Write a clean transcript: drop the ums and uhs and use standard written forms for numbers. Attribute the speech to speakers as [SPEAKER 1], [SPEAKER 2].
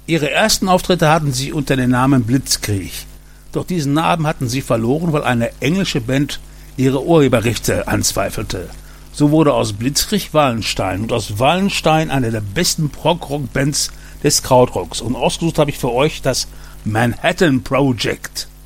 [SPEAKER 1] Ihre ersten Auftritte hatten sie unter dem Namen Blitzkrieg. Doch diesen Namen hatten sie verloren, weil eine englische Band ihre Urheberrechte anzweifelte. So wurde aus Blitzkrieg Wallenstein und aus Wallenstein eine der besten Prog-Rock-Bands des Krautrocks. Und ausgesucht habe ich für euch das Manhattan Project.